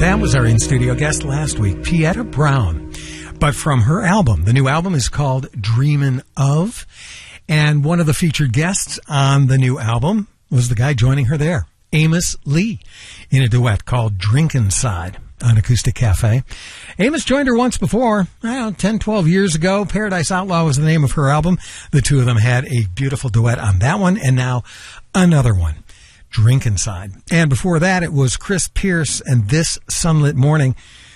That was our in-studio guest last week, Pieta Brown. But from her album, the new album is called Dreamin' Of. And one of the featured guests on the new album was the guy joining her there, Amos Lee, in a duet called Drinkin' Side on Acoustic Cafe. Amos joined her once before, 10, 12 years ago. Paradise Outlaw was the name of her album. The two of them had a beautiful duet on that one, and now another one, Drinkin' Side. And before that, it was Chris Pierce and This Sunlit Morning.